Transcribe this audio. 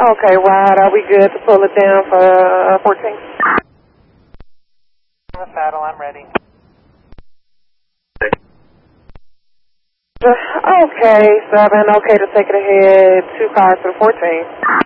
Okay, Rod, are we good to pull it down for 14? On the saddle, I'm ready. Okay, 7, okay to take it ahead, 2 cars for 14.